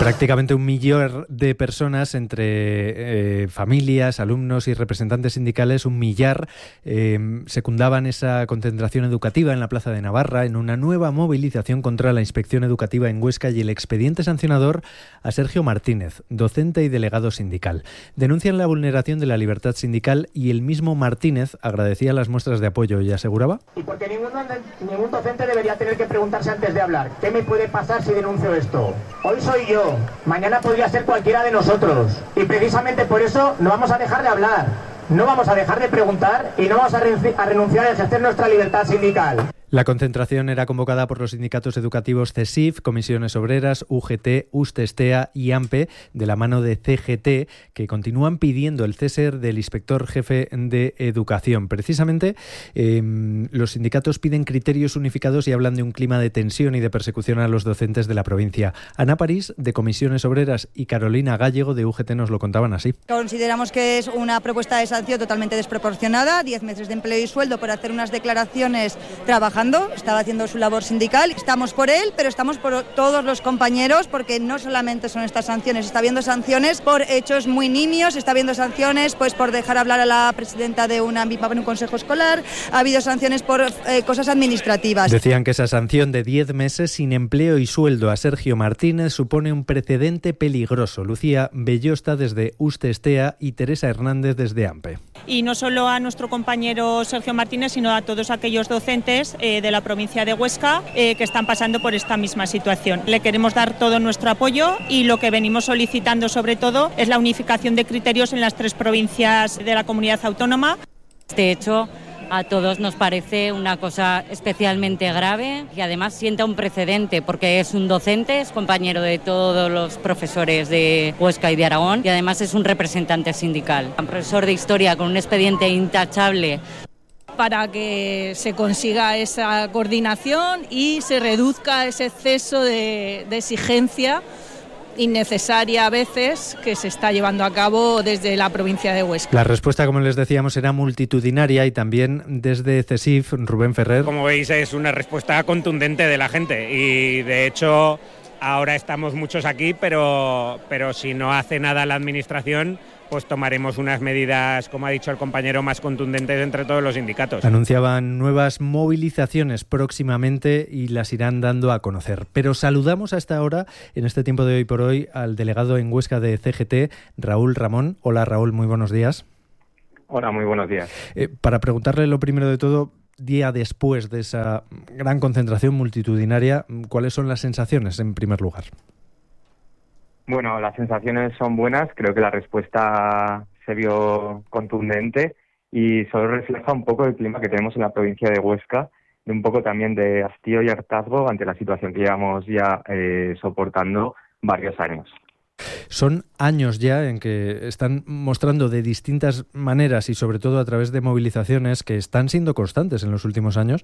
Prácticamente 1 millón de personas, entre familias, alumnos y representantes sindicales, 1 millar, secundaban esa concentración educativa en la Plaza de Navarra en una nueva movilización contra la inspección educativa en Huesca y el expediente sancionador a Sergio Martínez, docente y delegado sindical. Denuncian la vulneración de la libertad sindical y el mismo Martínez agradecía las muestras de apoyo y aseguraba: y porque ningún docente debería tener que preguntarse antes de hablar, ¿qué me puede pasar si denuncio esto? Hoy soy yo, mañana podría ser cualquiera de nosotros, y precisamente por eso no vamos a dejar de hablar, no vamos a dejar de preguntar y no vamos a renunciar a ejercer nuestra libertad sindical. La concentración era convocada por los sindicatos educativos CESIF, Comisiones Obreras, UGT, USTESTEA y AMPE, de la mano de CGT, que continúan pidiendo el cese del inspector jefe de educación. Precisamente, los sindicatos piden criterios unificados y hablan de un clima de tensión y de persecución a los docentes de la provincia. Ana París, de Comisiones Obreras, y Carolina Gallego, de UGT, nos lo contaban así. Consideramos que es una propuesta de sanción totalmente desproporcionada, 10 meses de empleo y sueldo por hacer unas declaraciones trabajando. Estaba haciendo su labor sindical. Estamos por él, pero estamos por todos los compañeros, porque no solamente son estas sanciones, está habiendo sanciones por hechos muy nimios, está habiendo sanciones pues por dejar hablar a la presidenta de un consejo escolar, ha habido sanciones por cosas administrativas. Decían que esa sanción de 10 meses sin empleo y sueldo a Sergio Martínez supone un precedente peligroso. Lucía Bellosta, desde USTESTEA, y Teresa Hernández, desde AMPE. Y no solo a nuestro compañero Sergio Martínez, sino a todos aquellos docentes de la provincia de Huesca que están pasando por esta misma situación. Le queremos dar todo nuestro apoyo y lo que venimos solicitando sobre todo es la unificación de criterios en las 3 provincias de la comunidad autónoma. Este hecho a todos nos parece una cosa especialmente grave y además sienta un precedente porque es un docente, es compañero de todos los profesores de Huesca y de Aragón y además es un representante sindical. Un profesor de historia con un expediente intachable. Para que se consiga esa coordinación y se reduzca ese exceso de exigencia innecesaria a veces que se está llevando a cabo desde la provincia de Huesca. La respuesta, como les decíamos, era multitudinaria y también desde CESIF, Rubén Ferrer. Como veis, es una respuesta contundente de la gente y de hecho ahora estamos muchos aquí, pero si no hace nada la administración, pues tomaremos unas medidas, como ha dicho el compañero, más contundentes entre todos los sindicatos. Anunciaban nuevas movilizaciones próximamente y las irán dando a conocer. Pero saludamos a esta hora, en este tiempo de Hoy por Hoy, al delegado en Huesca de CGT, Raúl Ramón. Hola, Raúl, muy buenos días. Hola, muy buenos días. Para preguntarle lo primero de todo, día después de esa gran concentración multitudinaria, ¿cuáles son las sensaciones en primer lugar? Bueno, las sensaciones son buenas, creo que la respuesta se vio contundente y solo refleja un poco el clima que tenemos en la provincia de Huesca, de un poco también de hastío y hartazgo ante la situación que llevamos ya soportando varios años. Son años ya en que están mostrando de distintas maneras y sobre todo a través de movilizaciones que están siendo constantes en los últimos años,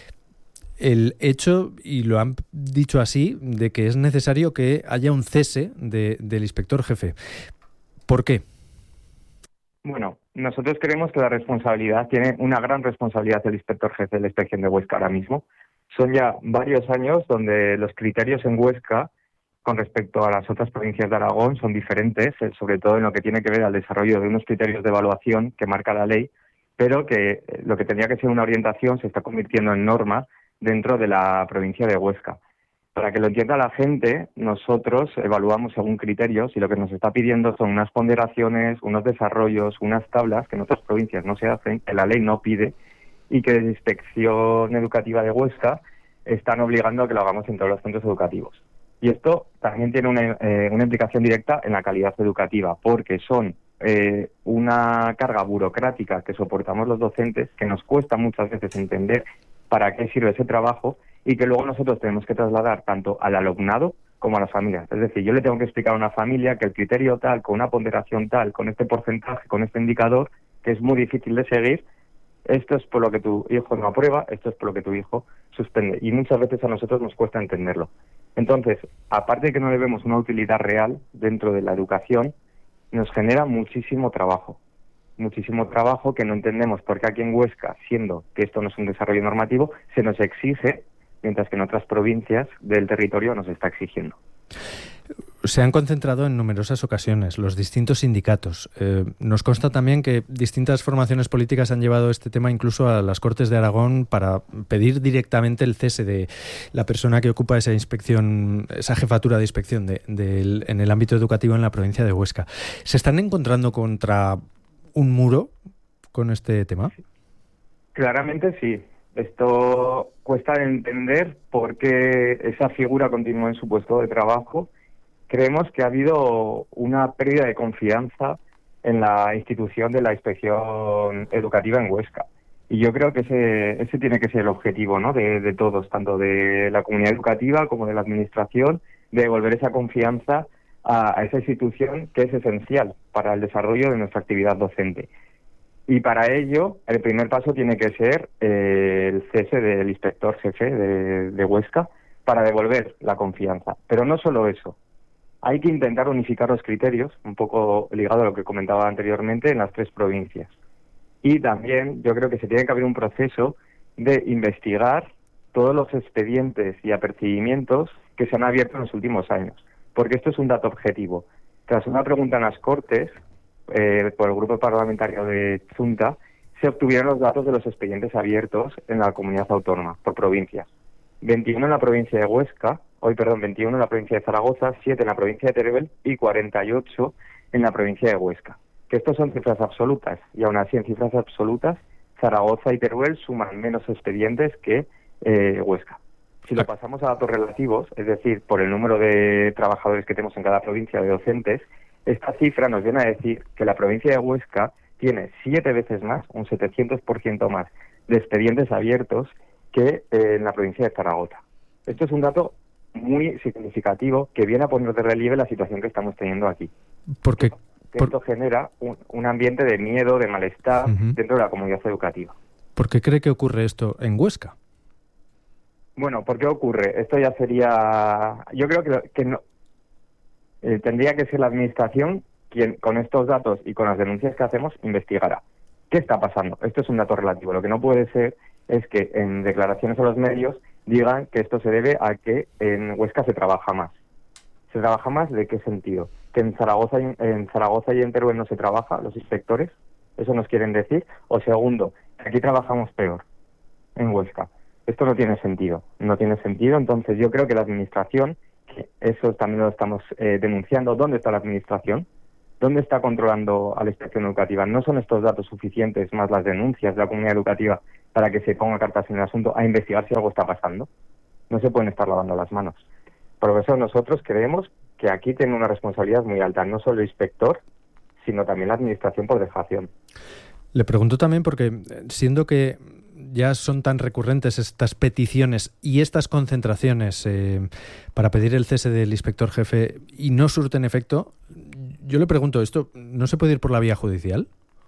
el hecho, y lo han dicho así, de que es necesario que haya un cese del inspector jefe. ¿Por qué? Bueno, nosotros creemos que la responsabilidad, tiene una gran responsabilidad el inspector jefe de la inspección de Huesca ahora mismo. Son ya varios años donde los criterios en Huesca con respecto a las otras provincias de Aragón son diferentes, sobre todo en lo que tiene que ver al desarrollo de unos criterios de evaluación que marca la ley, pero que lo que tenía que ser una orientación se está convirtiendo en norma dentro de la provincia de Huesca. Para que lo entienda la gente, nosotros evaluamos según criterios y lo que nos está pidiendo son unas ponderaciones, unos desarrollos, unas tablas que en otras provincias no se hacen, que la ley no pide y que desde la Inspección Educativa de Huesca están obligando a que lo hagamos en todos los centros educativos. Y esto también tiene una implicación directa en la calidad educativa, porque son una carga burocrática que soportamos los docentes, que nos cuesta muchas veces entender para qué sirve ese trabajo y que luego nosotros tenemos que trasladar tanto al alumnado como a las familias. Es decir, yo le tengo que explicar a una familia que el criterio tal, con una ponderación tal, con este porcentaje, con este indicador, que es muy difícil de seguir, esto es por lo que tu hijo no aprueba, esto es por lo que tu hijo suspende. Y muchas veces a nosotros nos cuesta entenderlo. Entonces, aparte de que no le vemos una utilidad real dentro de la educación, nos genera muchísimo trabajo que no entendemos por qué aquí en Huesca, siendo que esto no es un desarrollo normativo, se nos exige, mientras que en otras provincias del territorio nos está exigiendo. se han concentrado en numerosas ocasiones los distintos sindicatos. Nos consta también que distintas formaciones políticas han llevado este tema incluso a las Cortes de Aragón para pedir directamente el cese de la persona que ocupa esa inspección, esa jefatura de inspección en el ámbito educativo en la provincia de Huesca. ¿Se están encontrando contra un muro con este tema? Claramente sí. Esto cuesta de entender por qué esa figura continúa en su puesto de trabajo. Creemos que ha habido una pérdida de confianza en la institución de la inspección educativa en Huesca. Y yo creo que ese tiene que ser el objetivo, ¿no?, de todos, tanto de la comunidad educativa como de la administración, de devolver esa confianza a esa institución que es esencial para el desarrollo de nuestra actividad docente. Y para ello, el primer paso tiene que ser el cese del inspector jefe de Huesca para devolver la confianza. Pero no solo eso. Hay que intentar unificar los criterios, un poco ligado a lo que comentaba anteriormente, en las 3 provincias. Y también yo creo que se tiene que abrir un proceso de investigar todos los expedientes y apercibimientos que se han abierto en los últimos años. Porque esto es un dato objetivo. Tras una pregunta en las Cortes, por el grupo parlamentario de Junta, se obtuvieron los datos de los expedientes abiertos en la comunidad autónoma, por provincias. 21 en la provincia de 21 en la provincia de Zaragoza, 7 en la provincia de Teruel y 48 en la provincia de Huesca. Que estos son cifras absolutas, y aún así en cifras absolutas, Zaragoza y Teruel suman menos expedientes que Huesca. Si lo pasamos a datos relativos, es decir, por el número de trabajadores que tenemos en cada provincia de docentes, esta cifra nos viene a decir que la provincia de Huesca tiene 7 veces más, un 700% más, de expedientes abiertos que en la provincia de Zaragoza. Esto es un dato muy significativo que viene a poner de relieve la situación que estamos teniendo aquí. Porque esto genera un ambiente de miedo, de malestar dentro de la comunidad educativa. ¿Por qué cree que ocurre esto en Huesca? Bueno, ¿por qué ocurre? Esto ya sería... Yo creo que no... tendría que ser la administración quien, con estos datos y con las denuncias que hacemos, investigara. ¿Qué está pasando? Esto es un dato relativo. Lo que no puede ser es que en declaraciones a los medios digan que esto se debe a que en Huesca se trabaja más. ¿Se trabaja más? ¿De qué sentido? ¿Que en Zaragoza y en Teruel no se trabaja, los inspectores? ¿Eso nos quieren decir? O segundo, aquí trabajamos peor, en Huesca. Esto no tiene sentido. No tiene sentido. Entonces yo creo que la administración, que eso también lo estamos denunciando, ¿dónde está la administración? ¿Dónde está controlando a la inspección educativa? ¿No son estos datos suficientes, más las denuncias de la comunidad educativa, para que se ponga cartas en el asunto a investigar si algo está pasando? No se pueden estar lavando las manos. Por eso nosotros creemos que aquí tiene una responsabilidad muy alta, no solo el inspector, sino también la administración por dejación. Le pregunto también porque, siendo que ya son tan recurrentes estas peticiones y estas concentraciones para pedir el cese del inspector jefe y no surten efecto, yo le pregunto, ¿esto no se puede ir por la vía judicial?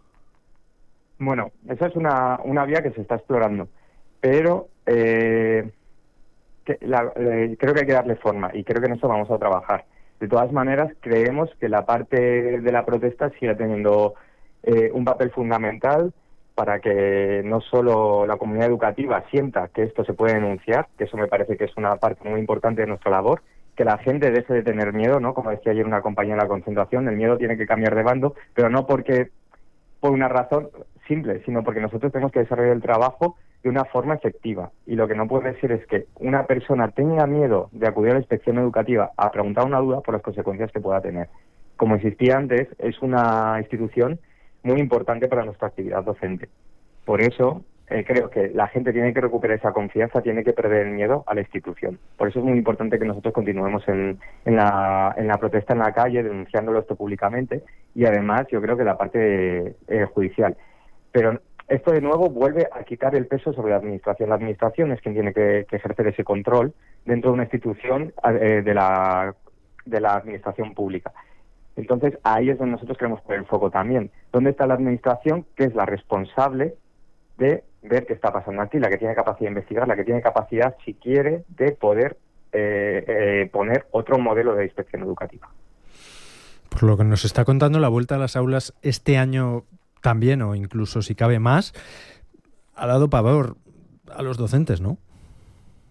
Bueno, esa es una vía que se está explorando, pero creo que hay que darle forma y creo que en eso vamos a trabajar. De todas maneras, creemos que la parte de la protesta sigue teniendo un papel fundamental para que no solo la comunidad educativa sienta que esto se puede denunciar, que eso me parece que es una parte muy importante de nuestra labor, que la gente deje de tener miedo, ¿no? Como decía ayer una compañera de la concentración, el miedo tiene que cambiar de bando, pero no por una razón simple, sino porque nosotros tenemos que desarrollar el trabajo de una forma efectiva. Y lo que no puede ser es que una persona tenga miedo de acudir a la inspección educativa a preguntar una duda por las consecuencias que pueda tener. Como insistía antes, es una institución muy importante para nuestra actividad docente. Por eso creo que la gente tiene que recuperar esa confianza, tiene que perder el miedo a la institución. Por eso es muy importante que nosotros continuemos en la protesta en la calle, denunciándolo esto públicamente, y además yo creo que la parte judicial. Pero esto de nuevo vuelve a quitar el peso sobre la administración. La administración es quien tiene que ejercer ese control dentro de una institución de la administración pública. Entonces ahí es donde nosotros queremos poner el foco también. ¿Dónde está la administración, que es la responsable de ver qué está pasando aquí, la que tiene capacidad de investigar, la que tiene capacidad, si quiere, de poder poner otro modelo de inspección educativa? Por lo que nos está contando, la vuelta a las aulas este año también, o incluso si cabe más, ha dado pavor a los docentes, ¿no?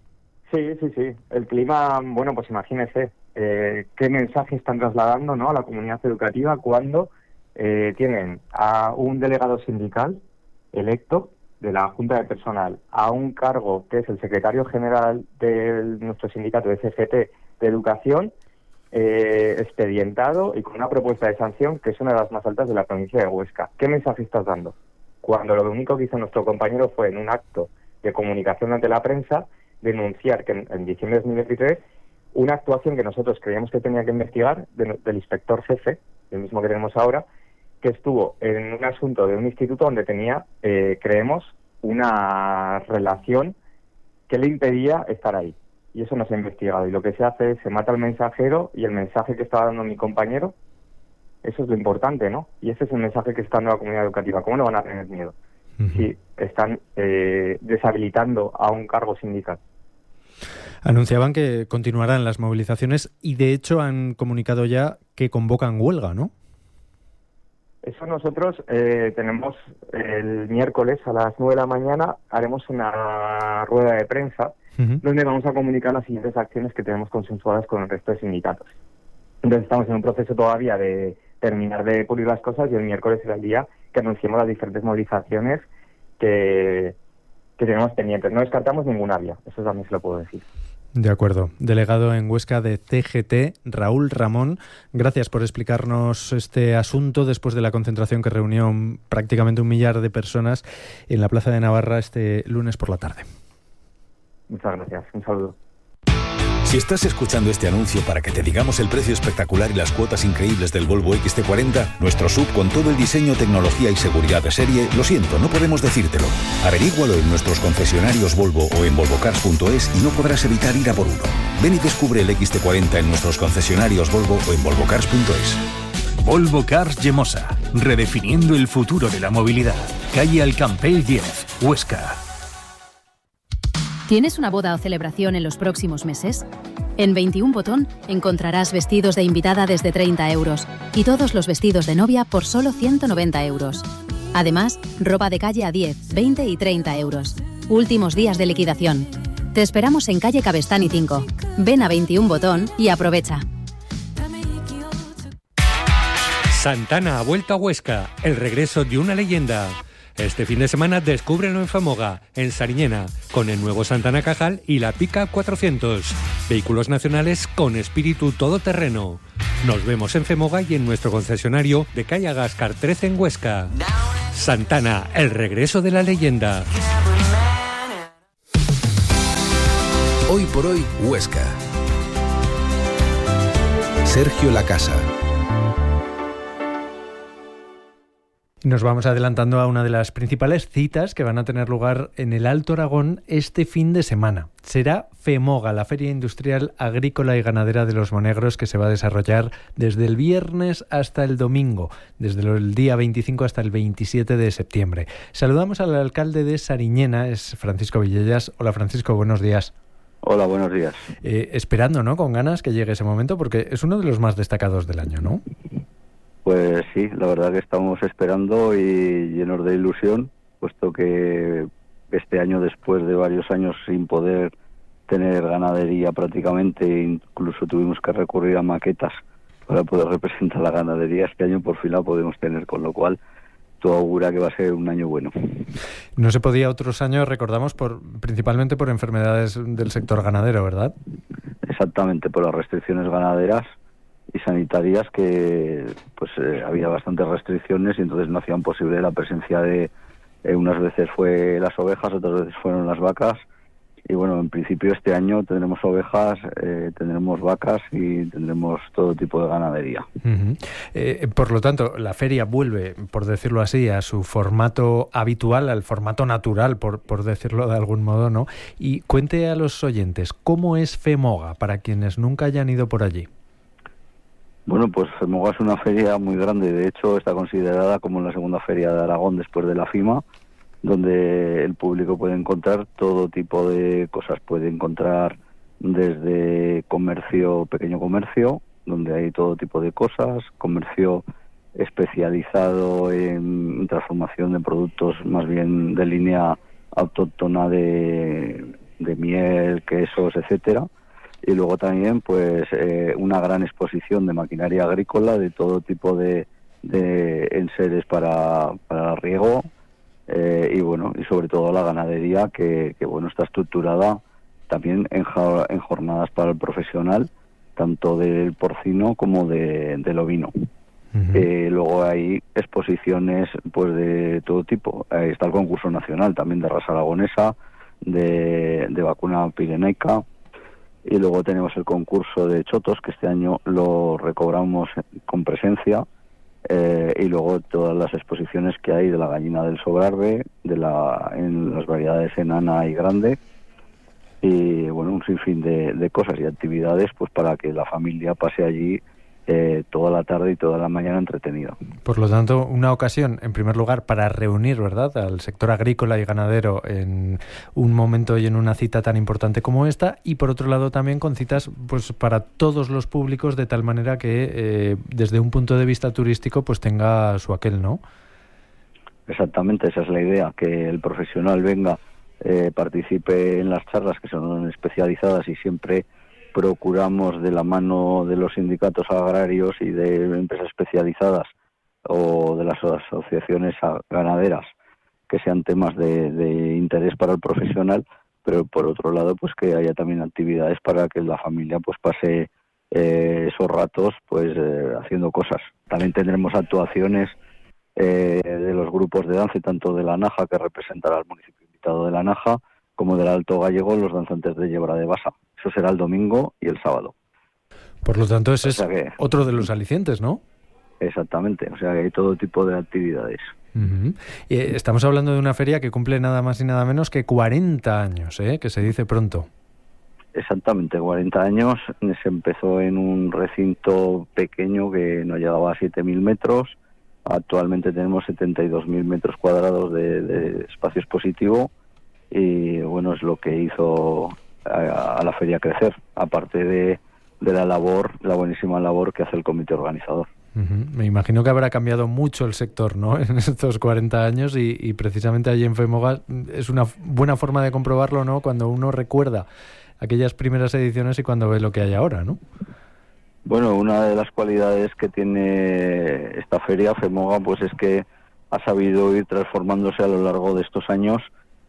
Sí. El clima, bueno, pues imagínese qué mensaje están trasladando, ¿no?, a la comunidad educativa cuando tienen a un delegado sindical electo de la Junta de Personal, a un cargo que es el secretario general de nuestro sindicato de CGT de Educación, expedientado y con una propuesta de sanción que es una de las más altas de la provincia de Huesca. ¿Qué mensaje estás dando? Cuando lo único que hizo nuestro compañero fue, en un acto de comunicación ante la prensa, denunciar que en diciembre de 2023 una actuación que nosotros creíamos que tenía que investigar del inspector jefe, el mismo que tenemos ahora, que estuvo en un asunto de un instituto donde tenía, creemos, una relación que le impedía estar ahí. Y eso no se ha investigado. Y lo que se hace es, se mata al mensajero, y el mensaje que estaba dando mi compañero, eso es lo importante, ¿no? Y ese es el mensaje que está dando la comunidad educativa. ¿Cómo no van a tener miedo? Si están deshabilitando a un cargo sindical. Anunciaban que continuarán las movilizaciones y de hecho han comunicado ya que convocan huelga, ¿no? Eso nosotros tenemos el miércoles a las 9 de la mañana, haremos una rueda de prensa donde vamos a comunicar las siguientes acciones que tenemos consensuadas con el resto de sindicatos. Entonces estamos en un proceso todavía de terminar de pulir las cosas y el miércoles será el día que anunciemos las diferentes movilizaciones que tenemos pendientes. No descartamos ninguna vía, eso también se lo puedo decir. De acuerdo. Delegado en Huesca de CGT, Raúl Ramón, gracias por explicarnos este asunto después de la concentración que reunió prácticamente 1 millar de personas en la Plaza de Navarra este lunes por la tarde. Muchas gracias. Un saludo. Si estás escuchando este anuncio para que te digamos el precio espectacular y las cuotas increíbles del Volvo XC40, nuestro SUV con todo el diseño, tecnología y seguridad de serie, lo siento, no podemos decírtelo. Averígualo en nuestros concesionarios Volvo o en volvocars.es y no podrás evitar ir a por uno. Ven y descubre el XC40 en nuestros concesionarios Volvo o en volvocars.es. Volvo Cars Llemosa, redefiniendo el futuro de la movilidad. Calle Alcampell 10, Huesca. ¿Tienes una boda o celebración en los próximos meses? En 21 Botón encontrarás vestidos de invitada desde 30 euros y todos los vestidos de novia por solo 190 euros. Además, ropa de calle a 10, 20 y 30 euros. Últimos días de liquidación. Te esperamos en calle Cabestany 5. Ven a 21 Botón y aprovecha. Santana ha vuelto a Huesca, el regreso de una leyenda. Este fin de semana descúbrelo en Femoga, en Sariñena, con el nuevo Santana Cajal y la Pickup 400. Vehículos nacionales con espíritu todoterreno. Nos vemos en Femoga y en nuestro concesionario de calle Agascar 13 en Huesca. Santana, el regreso de la leyenda. Hoy por hoy, Huesca. Sergio Lacasa. Nos vamos adelantando a una de las principales citas que van a tener lugar en el Alto Aragón este fin de semana. Será Femoga, la Feria Industrial Agrícola y Ganadera de los Monegros, que se va a desarrollar desde el viernes hasta el domingo, desde el día 25 hasta el 27 de septiembre. Saludamos al alcalde de Sariñena, es Francisco Villellas. Hola Francisco, buenos días. Hola, buenos días. Esperando, ¿no?, con ganas que llegue ese momento, porque es uno de los más destacados del año, ¿no? Pues sí, la verdad que estamos esperando y llenos de ilusión, puesto que este año, después de varios años sin poder tener ganadería prácticamente, incluso tuvimos que recurrir a maquetas para poder representar la ganadería, este año por fin la podemos tener, con lo cual todo augura que va a ser un año bueno. No se podía otros años, recordamos, principalmente por enfermedades del sector ganadero, ¿verdad? Exactamente, por las restricciones ganaderas y sanitarias, que pues había bastantes restricciones y entonces no hacían posible la presencia de unas veces fue las ovejas, otras veces fueron las vacas, y bueno, en principio este año tendremos ovejas, tendremos vacas y tendremos todo tipo de ganadería. Por lo tanto, la feria vuelve, por decirlo así, a su formato habitual, al formato natural, por decirlo de algún modo, ¿no? Y cuente a los oyentes, ¿cómo es Femoga, para quienes nunca hayan ido por allí? Bueno, pues Femoga es una feria muy grande, de hecho está considerada como la segunda feria de Aragón después de la FIMA, donde el público puede encontrar todo tipo de cosas, puede encontrar desde comercio, pequeño comercio, donde hay todo tipo de cosas, comercio especializado en transformación de productos más bien de línea autóctona de miel, quesos, etcétera. Y luego también pues una gran exposición de maquinaria agrícola, de todo tipo de enseres para riego, y bueno, y sobre todo la ganadería que bueno, está estructurada también en jornadas para el profesional, tanto del porcino como del ovino. Luego hay exposiciones pues de todo tipo. Está el concurso nacional también de raza aragonesa, de vacuna pirenaica, y luego tenemos el concurso de chotos, que este año lo recobramos con presencia, y luego todas las exposiciones que hay de la gallina del Sobrarbe, en las variedades enana y grande, y bueno, un sinfín de cosas y actividades pues para que la familia pase allí toda la tarde y toda la mañana entretenida. Por lo tanto, una ocasión, en primer lugar, para reunir, ¿verdad?, al sector agrícola y ganadero en un momento y en una cita tan importante como esta, y por otro lado también con citas pues para todos los públicos, de tal manera que desde un punto de vista turístico pues tenga su aquel, ¿no? Exactamente, esa es la idea, que el profesional venga, participe en las charlas que son especializadas, y siempre procuramos, de la mano de los sindicatos agrarios y de empresas especializadas o de las asociaciones ganaderas, que sean temas de interés para el profesional, pero por otro lado pues que haya también actividades para que la familia pues pase esos ratos pues haciendo cosas. También tendremos actuaciones de los grupos de danza, tanto de la Naja, que representará al municipio invitado de la Naja, como del Alto Gallego, los danzantes de Yebra de Basa. Eso será el domingo y el sábado. Por lo tanto, ese es otro de los alicientes, ¿no? Exactamente, o sea que hay todo tipo de actividades. Estamos hablando de una feria que cumple nada más y nada menos que 40 años, que se dice pronto. Exactamente, 40 años. Se empezó en un recinto pequeño que no llegaba a 7.000 metros. Actualmente tenemos 72.000 metros cuadrados de espacio expositivo, y bueno, es lo que hizo a la feria crecer, aparte de la buenísima labor que hace el comité organizador. Me imagino que habrá cambiado mucho el sector, ¿no?, en estos 40 años, y precisamente allí en Femoga es una buena forma de comprobarlo, ¿no?, cuando uno recuerda aquellas primeras ediciones y cuando ve lo que hay ahora, ¿no? Bueno, una de las cualidades que tiene esta feria, Femoga, pues es que ha sabido ir transformándose a lo largo de estos años,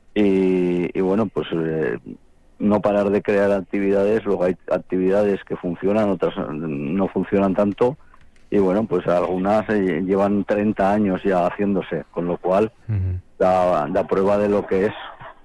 y bueno, pues no parar de crear actividades. Luego hay actividades que funcionan, otras no funcionan tanto, y bueno, pues algunas llevan 30 años ya haciéndose, con lo cual da prueba de lo que es.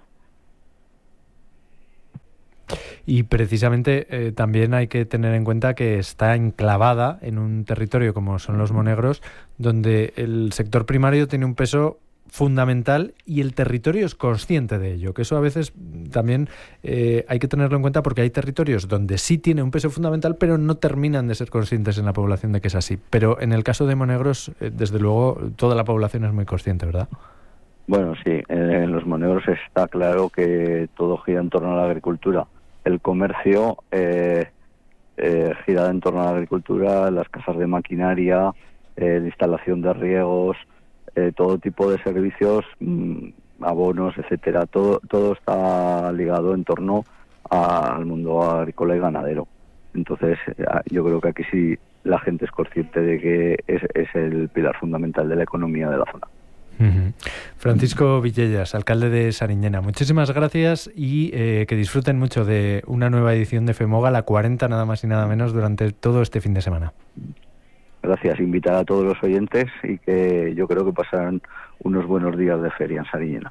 Y precisamente también hay que tener en cuenta que está enclavada en un territorio como son los Monegros, donde el sector primario tiene un peso fundamental y el territorio es consciente de ello, que eso a veces también hay que tenerlo en cuenta, porque hay territorios donde sí tiene un peso fundamental pero no terminan de ser conscientes en la población de que es así. Pero en el caso de Monegros, desde luego, toda la población es muy consciente, ¿verdad? Bueno, sí, en los Monegros está claro que todo gira en torno a la agricultura. El comercio gira en torno a la agricultura, las casas de maquinaria, la instalación de riegos, todo tipo de servicios, abonos, etcétera. Todo está ligado en torno al mundo agrícola y ganadero. Entonces, yo creo que aquí sí la gente es consciente de que es el pilar fundamental de la economía de la zona. Francisco Villellas, alcalde de Sariñena, muchísimas gracias, y que disfruten mucho de una nueva edición de Femoga, la 40 nada más y nada menos, durante todo este fin de semana. Gracias, invitar a todos los oyentes, y que yo creo que pasarán unos buenos días de feria en Sariñena.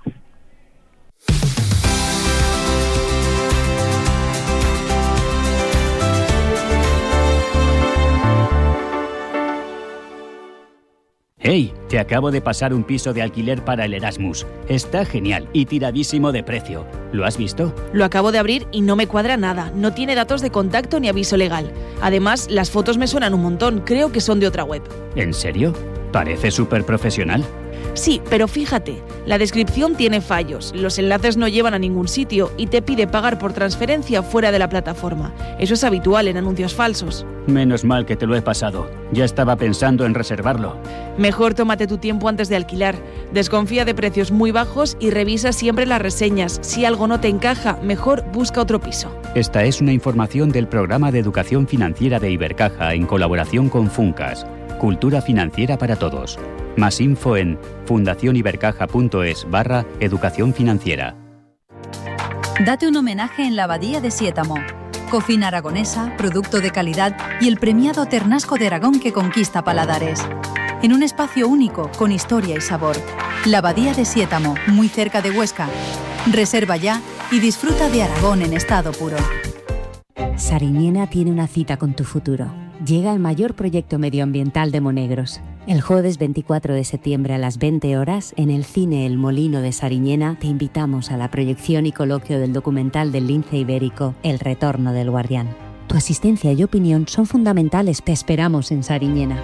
¡Hey! Te acabo de pasar un piso de alquiler para el Erasmus. Está genial y tiradísimo de precio. ¿Lo has visto? Lo acabo de abrir y no me cuadra nada. No tiene datos de contacto ni aviso legal. Además, las fotos me suenan un montón. Creo que son de otra web. ¿En serio? Parece súper profesional. Sí, pero fíjate, la descripción tiene fallos, los enlaces no llevan a ningún sitio y te pide pagar por transferencia fuera de la plataforma. Eso es habitual en anuncios falsos. Menos mal que te lo he pasado. Ya estaba pensando en reservarlo. Mejor tómate tu tiempo antes de alquilar. Desconfía de precios muy bajos y revisa siempre las reseñas. Si algo no te encaja, mejor busca otro piso. Esta es una información del Programa de Educación Financiera de Ibercaja en colaboración con Funcas. Cultura financiera para todos. Más info en fundacionibercaja.es/educación financiera. Date un homenaje en la Abadía de Siétamo. Cocina aragonesa, producto de calidad y el premiado Ternasco de Aragón que conquista paladares. En un espacio único, con historia y sabor. La Abadía de Siétamo, muy cerca de Huesca. Reserva ya y disfruta de Aragón en estado puro. Sariñena tiene una cita con tu futuro. Llega el mayor proyecto medioambiental de Monegros. El jueves 24 de septiembre a las 20 horas, en el cine El Molino de Sariñena, te invitamos a la proyección y coloquio del documental del lince ibérico El Retorno del Guardián. Tu asistencia y opinión son fundamentales. Te esperamos en Sariñena.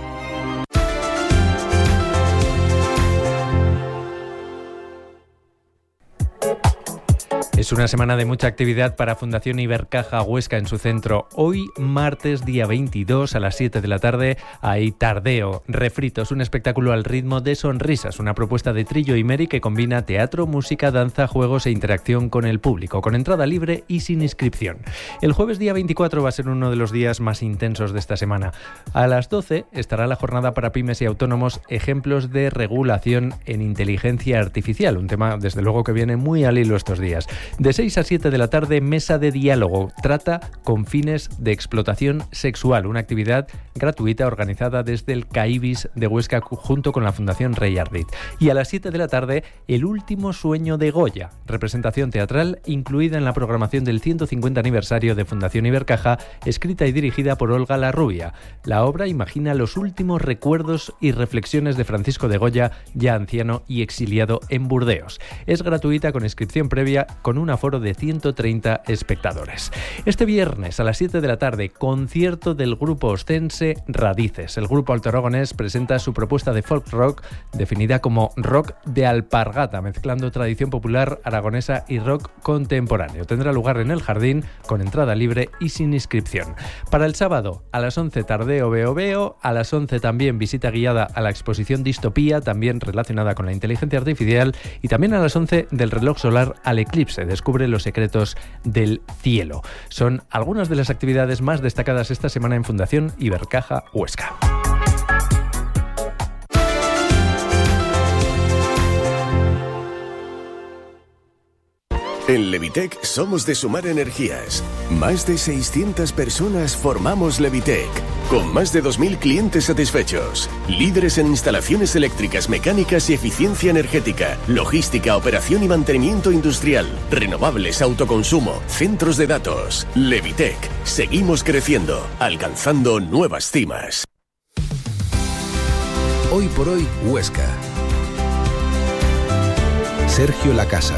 Es una semana de mucha actividad para Fundación Ibercaja Huesca en su centro. Hoy, martes, día 22, a las 7 de la tarde, hay Tardeo, Refritos, un espectáculo al ritmo de sonrisas, una propuesta de Trillo y Meri que combina teatro, música, danza, juegos e interacción con el público, con entrada libre y sin inscripción. El jueves, día 24, va a ser uno de los días más intensos de esta semana. A las 12 estará la jornada para pymes y autónomos, ejemplos de regulación en inteligencia artificial, un tema, desde luego, que viene muy al hilo estos días. De 6 a 7 de la tarde, mesa de diálogo. Trata con fines de explotación sexual, una actividad gratuita organizada desde el CAIBIS de Huesca junto con la Fundación Rey Ardit. Y a las 7 de la tarde, El último sueño de Goya, representación teatral incluida en la programación del 150 aniversario de Fundación Ibercaja, escrita y dirigida por Olga Larrubia. La obra imagina los últimos recuerdos y reflexiones de Francisco de Goya, ya anciano y exiliado en Burdeos. Es gratuita con inscripción previa, con un aforo de 130 espectadores. Este viernes a las 7 de la tarde, concierto del grupo ostense Radices. El grupo alto aragonés presenta su propuesta de folk rock, definida como rock de alpargata, mezclando tradición popular aragonesa y rock contemporáneo. Tendrá lugar en el Jardín, con entrada libre y sin inscripción. Para el sábado, a las 11, Tardeo Veo Veo, a las 11 también visita guiada a la exposición Distopía, también relacionada con la inteligencia artificial, y también a las 11 del reloj solar al eclipse. Descubre los secretos del cielo. Son algunas de las actividades más destacadas esta semana en Fundación Ibercaja Huesca. En Levitec somos de sumar energías. Más de 600 personas formamos Levitec, con más de 2.000 clientes satisfechos. Líderes en instalaciones eléctricas, mecánicas y eficiencia energética, logística, operación y mantenimiento industrial, renovables, autoconsumo, centros de datos. Levitec, seguimos creciendo, alcanzando nuevas cimas. Hoy por hoy, Huesca. Sergio Lacasa.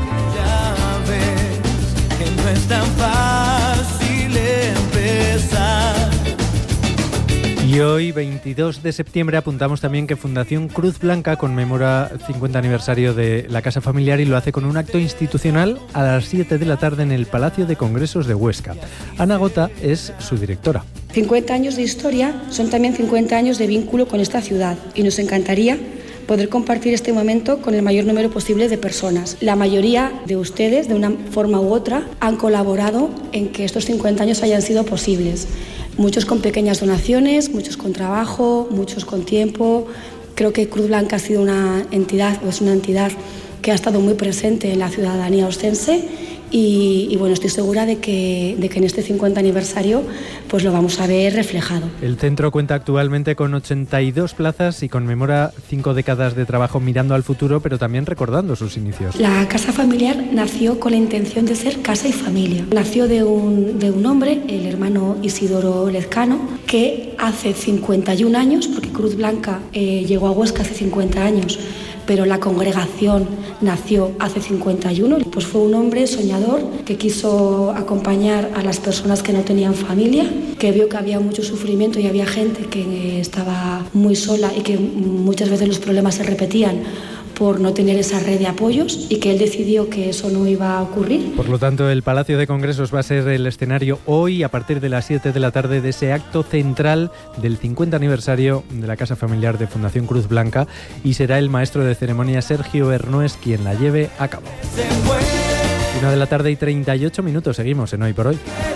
No es tan fácil empezar. Y hoy, 22 de septiembre, apuntamos también que Fundación Cruz Blanca conmemora 50 aniversario de la Casa Familiar y lo hace con un acto institucional a las 7 de la tarde en el Palacio de Congresos de Huesca. Ana Gota es su directora. 50 años de historia son también 50 años de vínculo con esta ciudad y nos encantaría poder compartir este momento con el mayor número posible de personas. La mayoría de ustedes, de una forma u otra, han colaborado en que estos 50 años hayan sido posibles. Muchos con pequeñas donaciones, muchos con trabajo, muchos con tiempo. Creo que Cruz Blanca ha sido una entidad, o es una entidad que ha estado muy presente en la ciudadanía ostense y bueno, estoy segura de que en este 50 aniversario pues lo vamos a ver reflejado. El centro cuenta actualmente con 82 plazas y conmemora 5 décadas de trabajo mirando al futuro, pero también recordando sus inicios. La Casa Familiar nació con la intención de ser casa y familia. Nació de un hombre, el hermano Isidoro Lezcano, que hace 51 años, porque Cruz Blanca llegó a Huesca hace 50 años, pero la congregación nació hace 51, pues fue un hombre soñador que quiso acompañar a las personas que no tenían familia, que vio que había mucho sufrimiento y había gente que estaba muy sola y que muchas veces los problemas se repetían por no tener esa red de apoyos y que él decidió que eso no iba a ocurrir. Por lo tanto, el Palacio de Congresos va a ser el escenario hoy a partir de las 7 de la tarde de ese acto central del 50 aniversario de la Casa Familiar de Fundación Cruz Blanca, y será el maestro de ceremonia Sergio Bernués quien la lleve a cabo. 1 de la tarde y 38 minutos, seguimos en Hoy por Hoy.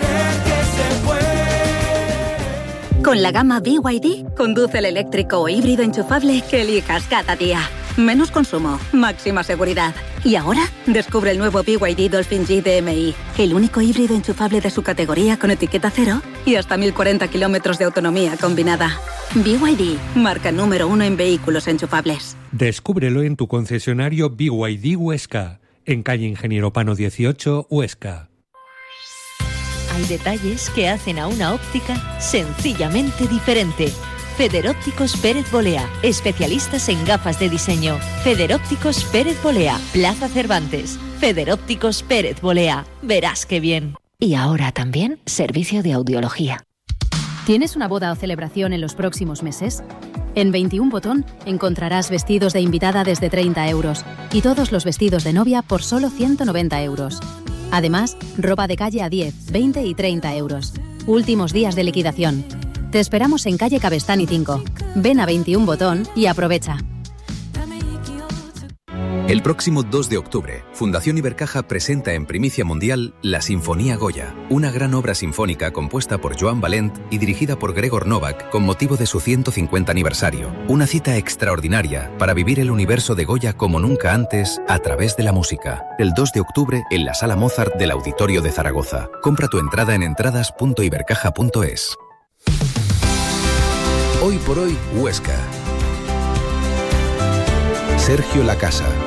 Con la gama BYD, conduce el eléctrico o híbrido enchufable que elijas cada día. Menos consumo, máxima seguridad. Y ahora, descubre el nuevo BYD Dolphin G DMI, el único híbrido enchufable de su categoría con etiqueta cero y hasta 1040 kilómetros de autonomía combinada. BYD, marca número 1 en vehículos enchufables. Descúbrelo en tu concesionario BYD Huesca, en calle Ingeniero Pano 18, Huesca. Hay detalles que hacen a una óptica sencillamente diferente. Federópticos Pérez Bolea, especialistas en gafas de diseño. Federópticos Pérez Bolea, Plaza Cervantes. Federópticos Pérez Bolea, verás qué bien. Y ahora también servicio de audiología. ¿Tienes una boda o celebración en los próximos meses? En 21 Botón encontrarás vestidos de invitada desde 30 euros y todos los vestidos de novia por solo 190 euros. Además, ropa de calle a 10, 20 y 30 euros. Últimos días de liquidación. Te esperamos en calle Cabestany 5. Ven a 21 Botón y aprovecha. El próximo 2 de octubre, Fundación Ibercaja presenta en primicia mundial La Sinfonía Goya, una gran obra sinfónica compuesta por Joan Valent y dirigida por Gregor Novak con motivo de su 150 aniversario. Una cita extraordinaria para vivir el universo de Goya como nunca antes a través de la música. El 2 de octubre en la Sala Mozart del Auditorio de Zaragoza. Compra tu entrada en entradas.ibercaja.es. Hoy por Hoy, Huesca. Sergio La Casa.